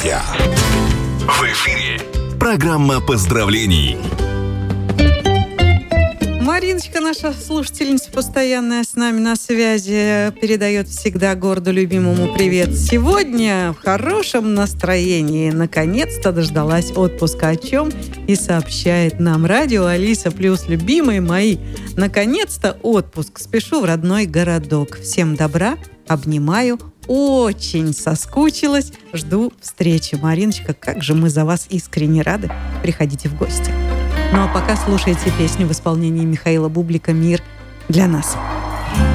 счастья. В эфире программа поздравлений. Мариночка, наша слушательница постоянная, с нами на связи, передает всегда городу любимому привет. Сегодня в хорошем настроении. Наконец-то дождалась отпуска. О чем и сообщает нам радио Алиса Плюс. Любимые мои, наконец-то отпуск. Спешу в родной городок. Всем добра, обнимаю. Очень соскучилась. Жду встречи. Мариночка, как же мы за вас искренне рады. Приходите в гости. Ну а пока слушайте песню в исполнении Михаила Бублика «Мир для нас».